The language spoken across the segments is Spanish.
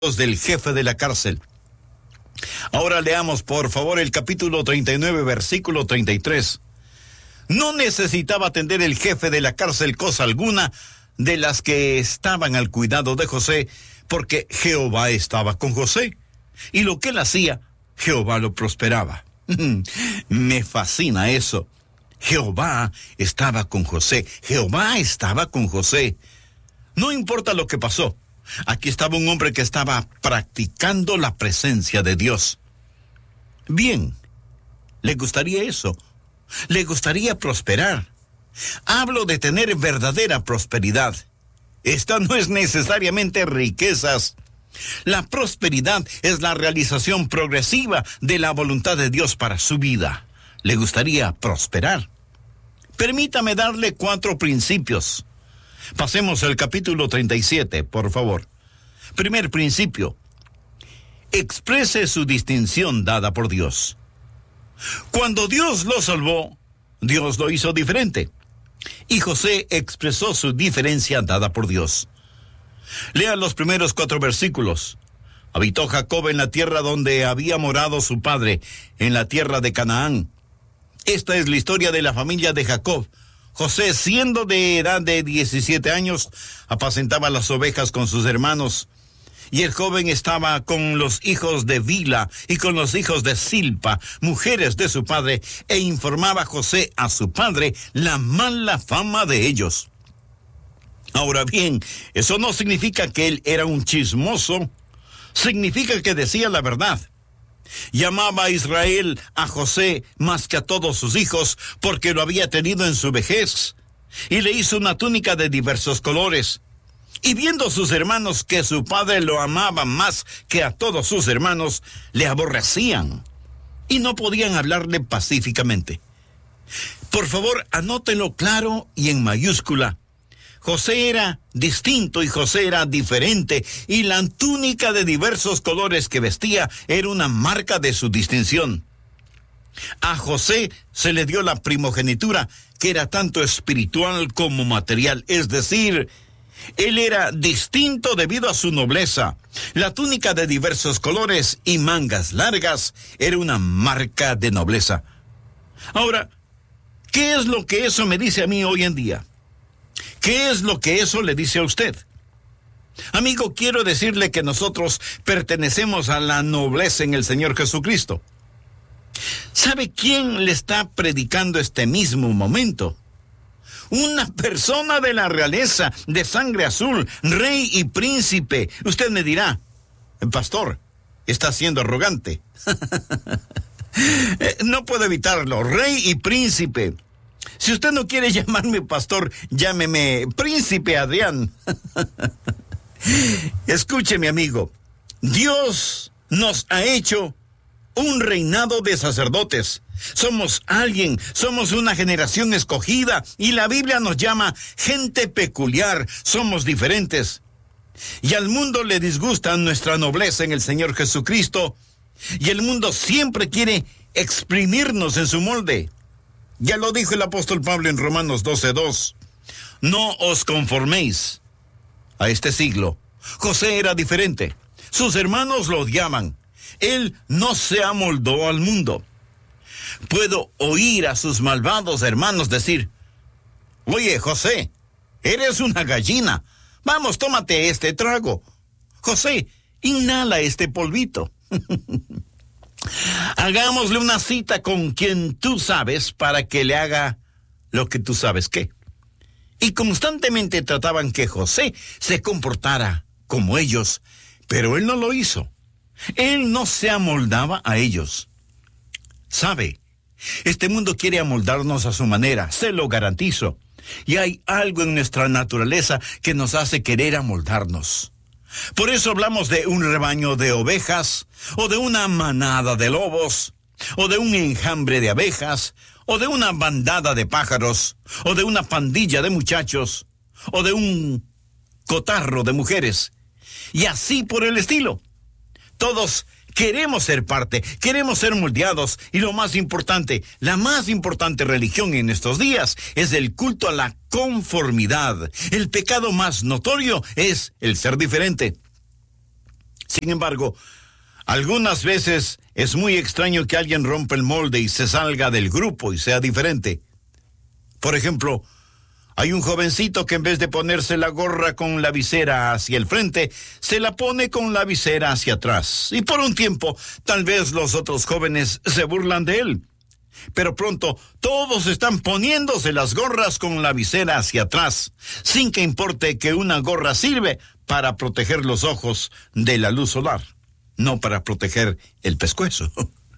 del jefe de la cárcel. Ahora leamos, por favor, el capítulo 39, versículo 33. No necesitaba atender el jefe de la cárcel cosa alguna de las que estaban al cuidado de José, porque Jehová estaba con José, y lo que él hacía, Jehová lo prosperaba. Me fascina eso. Jehová estaba con José. Jehová estaba con José. No importa lo que pasó. Aquí estaba un hombre que estaba practicando la presencia de Dios. Bien, ¿le gustaría eso? ¿Le gustaría prosperar? Hablo de tener verdadera prosperidad. Esta no es necesariamente riquezas. La prosperidad es la realización progresiva de la voluntad de Dios para su vida. ¿Le gustaría prosperar? Permítame darle 4 principios. Pasemos al capítulo 37, por favor. Primer principio. Exprese su distinción dada por Dios. Cuando Dios lo salvó, Dios lo hizo diferente. Y José expresó su diferencia dada por Dios. Lea los primeros 4 versículos. Habitó Jacob en la tierra donde había morado su padre, en la tierra de Canaán. Esta es la historia de la familia de Jacob. José, siendo de edad de 17 años, apacentaba las ovejas con sus hermanos. Y el joven estaba con los hijos de Bila y con los hijos de Silpa, mujeres de su padre, e informaba José a su padre la mala fama de ellos. Ahora bien, eso no significa que él era un chismoso. Significa que decía la verdad. Llamaba a Israel a José más que a todos sus hijos, porque lo había tenido en su vejez, y le hizo una túnica de diversos colores. Y viendo sus hermanos que su padre lo amaba más que a todos sus hermanos, le aborrecían, y no podían hablarle pacíficamente. Por favor, anótelo claro y en mayúscula. José era distinto y José era diferente, y la túnica de diversos colores que vestía era una marca de su distinción. A José se le dio la primogenitura, que era tanto espiritual como material, es decir, él era distinto debido a su nobleza. La túnica de diversos colores y mangas largas era una marca de nobleza. Ahora, ¿qué es lo que eso me dice a mí hoy en día? ¿Qué es lo que eso le dice a usted? Amigo, quiero decirle que nosotros pertenecemos a la nobleza en el Señor Jesucristo. ¿Sabe quién le está predicando este mismo momento? Una persona de la realeza, de sangre azul, rey y príncipe. Usted me dirá, pastor, está siendo arrogante. No puedo evitarlo, rey y príncipe. Si usted no quiere llamarme pastor, llámeme príncipe Adrián. Escúcheme, amigo. Dios nos ha hecho un reinado de sacerdotes. Somos una generación escogida, y la Biblia nos llama gente peculiar. Somos diferentes. Y al mundo le disgusta nuestra nobleza en el Señor Jesucristo, y el mundo siempre quiere exprimirnos en su molde. Ya lo dijo el apóstol Pablo en Romanos 12:2. No os conforméis a este siglo. José era diferente. Sus hermanos lo odiaban. Él no se amoldó al mundo. Puedo oír a sus malvados hermanos decir: oye, José, eres una gallina. Vamos, tómate este trago. José, inhala este polvito. Hagámosle una cita con quien tú sabes para que le haga lo que tú sabes qué. Y constantemente trataban que José se comportara como ellos, pero él no lo hizo. Él no se amoldaba a ellos. ¿Sabe? Este mundo quiere amoldarnos a su manera, se lo garantizo. Y hay algo en nuestra naturaleza que nos hace querer amoldarnos. Por eso hablamos de un rebaño de ovejas, o de una manada de lobos, o de un enjambre de abejas, o de una bandada de pájaros, o de una pandilla de muchachos, o de un cotarro de mujeres, y así por el estilo. Todos queremos ser parte, queremos ser moldeados, y lo más importante, la más importante religión en estos días es el culto a la conformidad. El pecado más notorio es el ser diferente. Sin embargo, algunas veces es muy extraño que alguien rompa el molde y se salga del grupo y sea diferente. Por ejemplo, hay un jovencito que en vez de ponerse la gorra con la visera hacia el frente, se la pone con la visera hacia atrás. Y por un tiempo, tal vez los otros jóvenes se burlan de él. Pero pronto, todos están poniéndose las gorras con la visera hacia atrás, sin que importe que una gorra sirve para proteger los ojos de la luz solar, no para proteger el pescuezo.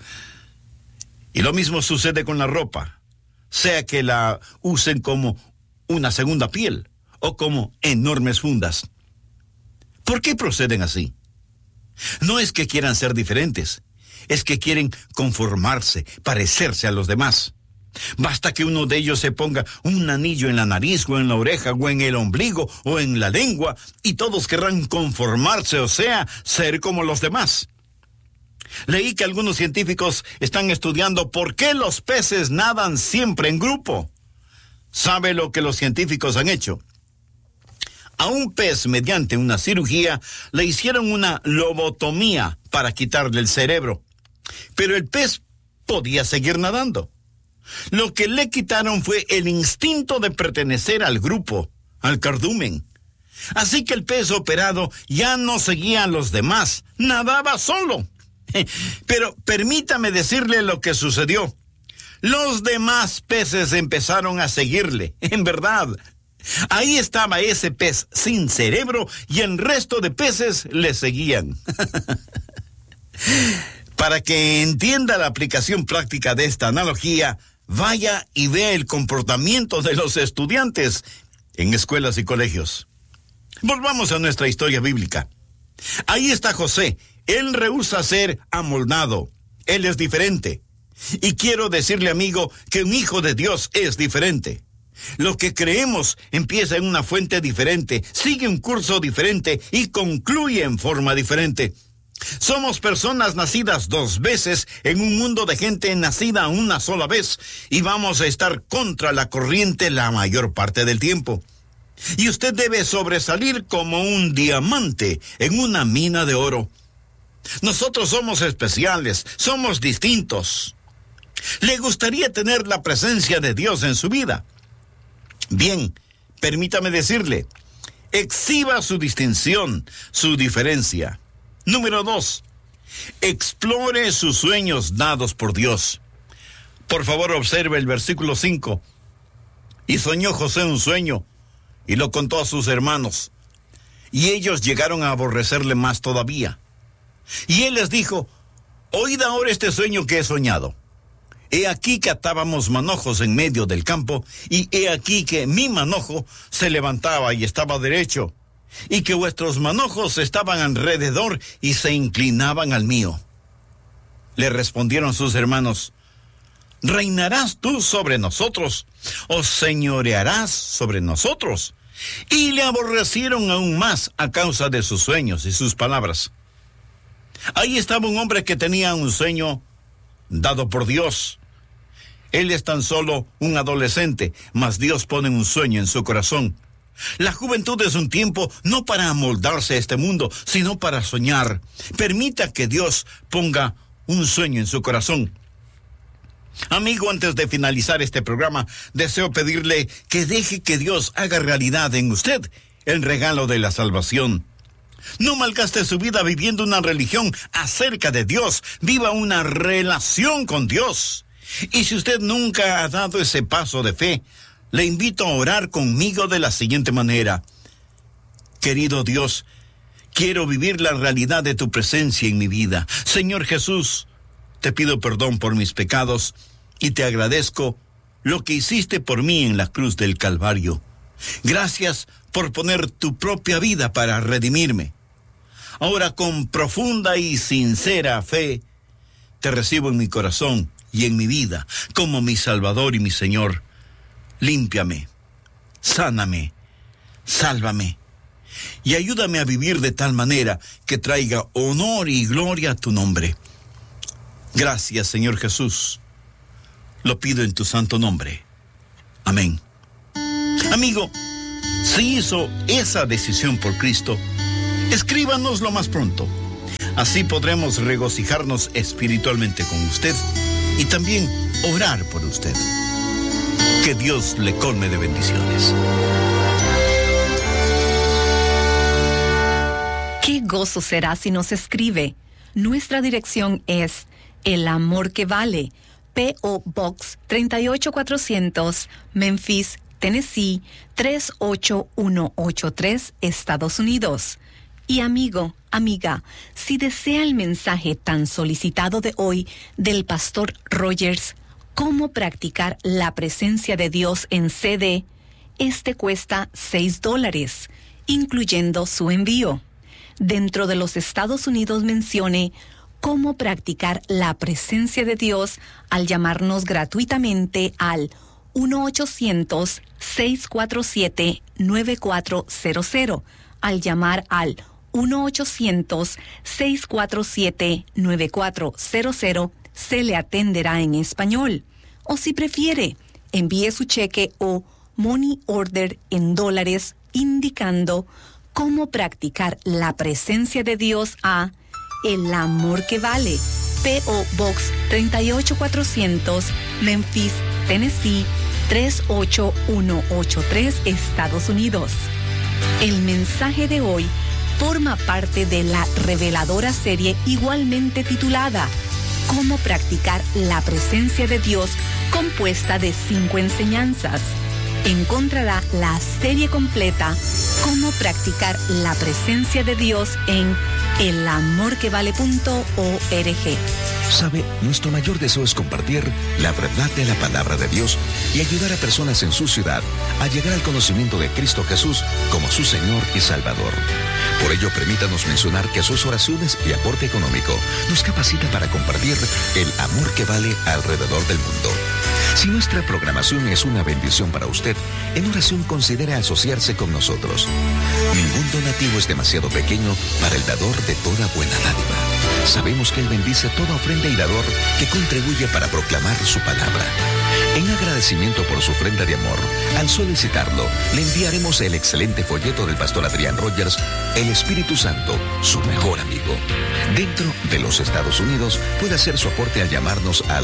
Y lo mismo sucede con la ropa, sea que la usen como una segunda piel o como enormes fundas. ¿Por qué proceden así? No es que quieran ser diferentes, es que quieren conformarse, parecerse a los demás. Basta que uno de ellos se ponga un anillo en la nariz o en la oreja o en el ombligo o en la lengua y todos querrán conformarse, o sea, ser como los demás. Leí que algunos científicos están estudiando por qué los peces nadan siempre en grupo. ¿Sabe lo que los científicos han hecho? A un pez, mediante una cirugía, le hicieron una lobotomía para quitarle el cerebro. Pero el pez podía seguir nadando. Lo que le quitaron fue el instinto de pertenecer al grupo, al cardumen. Así que el pez operado ya no seguía a los demás, nadaba solo. Pero permítame decirle lo que sucedió. Los demás peces empezaron a seguirle, en verdad. Ahí estaba ese pez sin cerebro y el resto de peces le seguían. Para que entienda la aplicación práctica de esta analogía, vaya y vea el comportamiento de los estudiantes en escuelas y colegios. Volvamos a nuestra historia bíblica. Ahí está José. Él rehúsa ser amoldado. Él es diferente. Y quiero decirle, amigo, que un hijo de Dios es diferente. Lo que creemos empieza en una fuente diferente, sigue un curso diferente y concluye en forma diferente. Somos personas nacidas dos veces en un mundo de gente nacida una sola vez y vamos a estar contra la corriente la mayor parte del tiempo. Y usted debe sobresalir como un diamante en una mina de oro. Nosotros somos especiales, somos distintos. ¿Le gustaría tener la presencia de Dios en su vida? Bien, permítame decirle, exhiba su distinción, su diferencia. Número 2, explore sus sueños dados por Dios. Por favor, observe el versículo 5. Y soñó José un sueño, y lo contó a sus hermanos. Y ellos llegaron a aborrecerle más todavía. Y él les dijo, oíd ahora este sueño que he soñado. He aquí que atábamos manojos en medio del campo, y he aquí que mi manojo se levantaba y estaba derecho, y que vuestros manojos estaban alrededor y se inclinaban al mío. Le respondieron sus hermanos, ¿reinarás tú sobre nosotros, o señorearás sobre nosotros? Y le aborrecieron aún más a causa de sus sueños y sus palabras. Ahí estaba un hombre que tenía un sueño dado por Dios. Él es tan solo un adolescente, mas Dios pone un sueño en su corazón. La juventud es un tiempo no para amoldarse a este mundo, sino para soñar. Permita que Dios ponga un sueño en su corazón. Amigo, antes de finalizar este programa, deseo pedirle que deje que Dios haga realidad en usted el regalo de la salvación. No malgaste su vida viviendo una religión acerca de Dios. Viva una relación con Dios. Y si usted nunca ha dado ese paso de fe, le invito a orar conmigo de la siguiente manera. Querido Dios, quiero vivir la realidad de tu presencia en mi vida. Señor Jesús, te pido perdón por mis pecados y te agradezco lo que hiciste por mí en la cruz del Calvario. Gracias por poner tu propia vida para redimirme. Ahora, con profunda y sincera fe, te recibo en mi corazón y en mi vida como mi Salvador y mi Señor. Límpiame, sáname, sálvame y ayúdame a vivir de tal manera que traiga honor y gloria a tu nombre. Gracias, Señor Jesús. Lo pido en tu santo nombre. Amén. Amigo, si hizo esa decisión por Cristo, escríbanos lo más pronto. Así podremos regocijarnos espiritualmente con usted y también orar por usted. Que Dios le colme de bendiciones. Qué gozo será si nos escribe. Nuestra dirección es El Amor que Vale, P.O. Box 38400, Memphis, Tennessee 38183, Estados Unidos. Y amigo, amiga, si desea el mensaje tan solicitado de hoy del pastor Rogers, ¿cómo practicar la presencia de Dios en CD? Este cuesta $6, incluyendo su envío. Dentro de los Estados Unidos mencione cómo practicar la presencia de Dios al llamarnos gratuitamente al 1-800-647-9400. Al llamar al 1-800-647-9400 se le atenderá en español. O si prefiere, envíe su cheque o money order en dólares indicando cómo practicar la presencia de Dios a El Amor que Vale, P.O. Box 38400, Memphis, Tennessee 38183, Estados Unidos. El mensaje de hoy forma parte de la reveladora serie igualmente titulada Cómo practicar la presencia de Dios, compuesta de 5 enseñanzas. Encontrará la serie completa Cómo practicar la presencia de Dios en elamorquevale.org. Sabe, nuestro mayor deseo es compartir la verdad de la palabra de Dios y ayudar a personas en su ciudad a llegar al conocimiento de Cristo Jesús como su Señor y Salvador. Por ello, permítanos mencionar que sus oraciones y aporte económico nos capacita para compartir el amor que vale alrededor del mundo. Si nuestra programación es una bendición para usted, en oración considere asociarse con nosotros. Ningún donativo es demasiado pequeño para el dador de toda buena dádiva. Sabemos que Él bendice toda ofrenda y dador que contribuye para proclamar su palabra. En agradecimiento por su ofrenda de amor, al solicitarlo, le enviaremos el excelente folleto del pastor Adrián Rogers, El Espíritu Santo, su mejor amigo. Dentro de los Estados Unidos, puede hacer su aporte al llamarnos al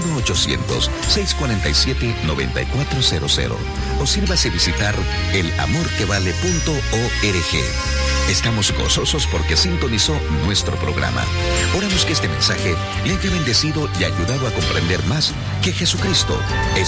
1-800-647-9400 o sírvase visitar elamorquevale.org. Estamos gozosos porque sintonizó nuestro programa. Oramos que este mensaje le haya bendecido y ayudado a comprender más que Jesucristo es